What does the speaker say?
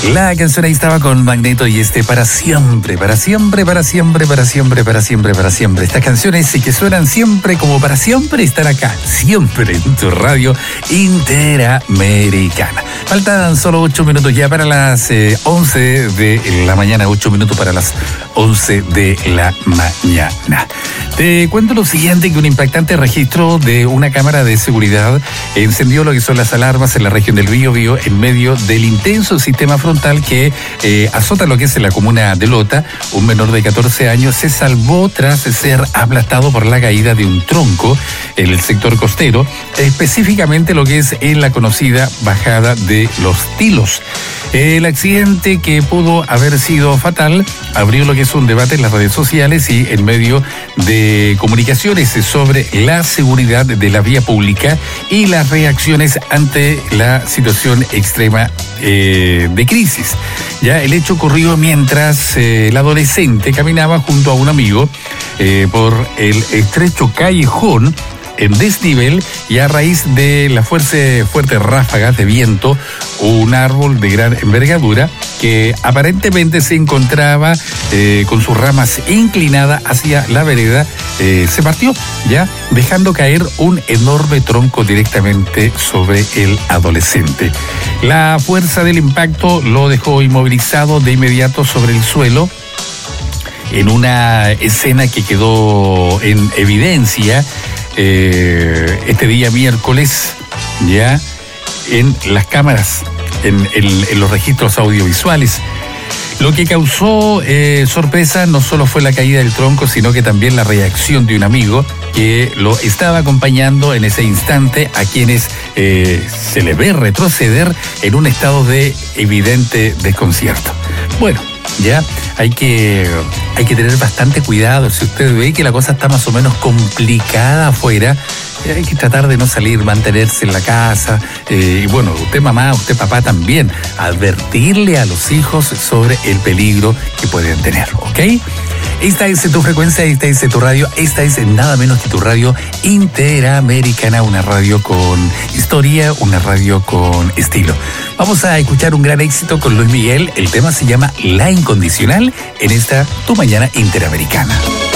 La canción ahí estaba con Magneto y para siempre, para siempre, para siempre, para siempre, para siempre, para siempre. Estas canciones que suenan siempre como para siempre están acá, siempre en tu radio interamericana. Faltan solo 8 minutos ya para las 11 de la mañana, 8 minutos para las 11 de la mañana. Te cuento lo siguiente, que un impactante registro de una cámara de seguridad encendió lo que son las alarmas en la región del Biobío en medio del intenso sistema frontal que azota lo que es la comuna de Lota. Un menor de 14 años se salvó tras ser aplastado por la caída de un tronco en el sector costero, específicamente lo que es en la conocida bajada de Los Tilos. El accidente, que pudo haber sido fatal, abrió lo que es un debate en las redes sociales y en medio de comunicaciones sobre la seguridad de la vía pública y las reacciones ante la situación extrema de crisis. Ya el hecho ocurrió mientras el adolescente caminaba junto a un amigo por el estrecho callejón en desnivel, y a raíz de las fuertes ráfagas de viento, un árbol de gran envergadura que aparentemente se encontraba con sus ramas inclinadas hacia la vereda, se partió, ya dejando caer un enorme tronco directamente sobre el adolescente. La fuerza del impacto lo dejó inmovilizado de inmediato sobre el suelo, en una escena que quedó en evidencia este día miércoles, ya en las cámaras, en los registros audiovisuales. Lo que causó sorpresa no solo fue la caída del tronco, sino que también la reacción de un amigo que lo estaba acompañando en ese instante, a quienes se le ve retroceder en un estado de evidente desconcierto. Bueno, ya hay que tener bastante cuidado. Si usted ve que la cosa está más o menos complicada afuera, hay que tratar de no salir, mantenerse en la casa. Y bueno, usted mamá, usted papá también, advertirle a los hijos sobre el peligro que pueden tener, ¿ok? Esta es tu frecuencia, esta es tu radio, esta es nada menos que tu radio interamericana, una radio con historia, una radio con estilo. Vamos a escuchar un gran éxito con Luis Miguel. El tema se llama La Incondicional en esta Tu Mañana Interamericana.